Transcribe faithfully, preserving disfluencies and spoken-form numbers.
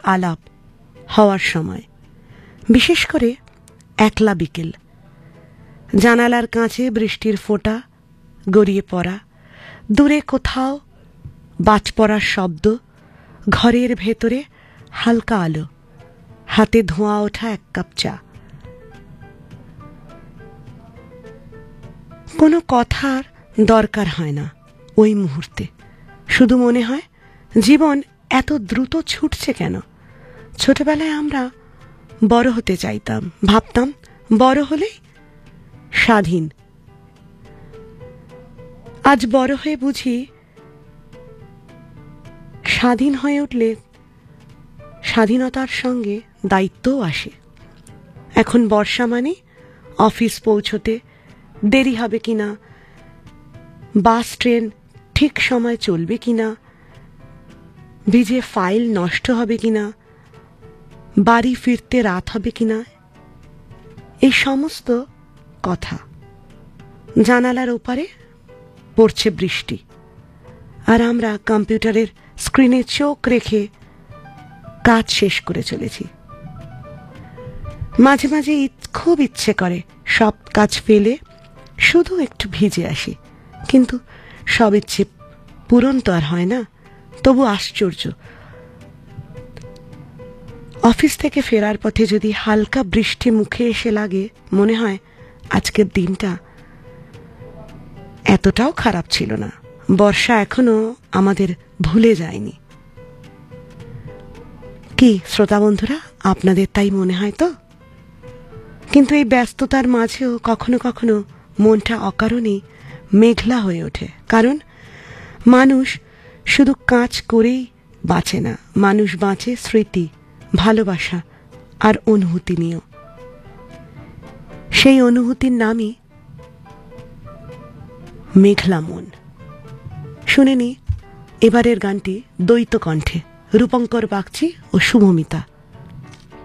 আলাপ হওয়ার সময়, বিশেষ করে একলা বিকেল, জানালার কাছে বৃষ্টির ফোঁটা গড়িয়ে পড়া, দূরে কোথাও বাজ পড়ার শব্দ, ঘরের ভেতরে হালকা আলো, হাতে ধোঁয়া ওঠা এক কাপ চা। কোনো কথার দরকার হয় না ওই মুহূর্তে, শুধু মনে হয় জীবন এত দ্রুত ছুটছে কেন। ছোটবেলায় আমরা বড় হতে চাইতাম, ভাবতাম বড় হলেই স্বাধীন। আজ বড় হয়ে বুঝি স্বাধীন হয়ে উঠলে স্বাধীনতার সঙ্গে দায়িত্বও আসে। এখন বর্ষা মানে অফিস পৌঁছতে দেরি হবে কিনা, বাস ট্রেন ঠিক সময় চলবে কিনা, ভিজে ফাইল নষ্ট হবে কিনা, বাড়ি ফিরতে রাত হবে কিনা, এই সমস্ত কথা। জানালার ওপারে পড়ছে বৃষ্টি, আর আমরা কম্পিউটারের স্ক্রিনে চোখ রেখে কাজ শেষ করে চলেছি। মাঝে মাঝে খুব ইচ্ছে করে সব কাজ ফেলে শুধু একটু ভিজে আসি, কিন্তু সব ইচ্ছে পূরণ তো আর হয় না। তবু আশ্চর্য, অফিস থেকে ফেরার পথে যদি হালকা বৃষ্টি মুখে এসে লাগে, মনে হয় আজকের দিনটা এতটাও খারাপ ছিল না, বর্ষা এখনো আমাদের ভুলে যায়নি। কি শ্রোতা বন্ধুরা, আপনাদের তাই মনে হয় তো? কিন্তু এই ব্যস্ততার মাঝেও কখনো কখনো মনটা অকারণেই মেঘলা হয়ে ওঠে, কারণ মানুষ শুধু কাজ করেই বাঁচে না, মানুষ বাঁচে স্মৃতি, ভালোবাসা আর অনুভূতি নিয়েও। সেই অনুভূতির নামই মেঘলা মন। শুনে নি এবারের গানটি দ্বৈত কণ্ঠে, রূপঙ্কর বাগচি ও শুভমিতা।